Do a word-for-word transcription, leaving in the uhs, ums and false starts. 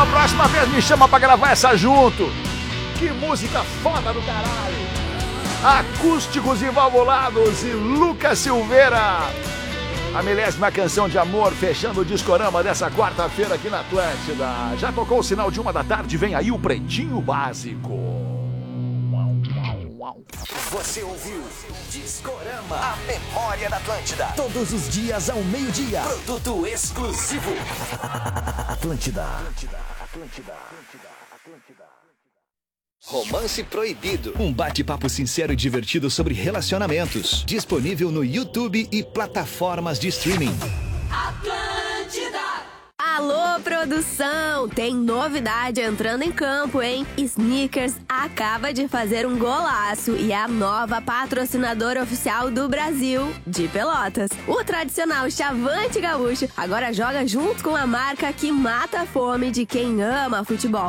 a próxima vez me chama pra gravar essa junto. Que música foda do caralho. Acústicos e Valvulados e Lucas Silveira. A milésima canção de amor fechando o Discorama dessa quarta-feira aqui na Atlântida. Já tocou o sinal de uma da tarde, vem aí o Pretinho Básico. Você ouviu Discorama, a memória da Atlântida. Todos os dias ao meio-dia. Produto exclusivo. Atlântida. Atlântida, Atlântida, Atlântida. Romance Proibido. Um bate-papo sincero e divertido sobre relacionamentos. Disponível no YouTube e plataformas de streaming. Atlântida! Alô, produção! Tem novidade entrando em campo, hein? Snickers acaba de fazer um golaço e é a nova patrocinadora oficial do Brasil, de Pelotas. O tradicional Chavante Gaúcho agora joga junto com a marca que mata a fome de quem ama futebol.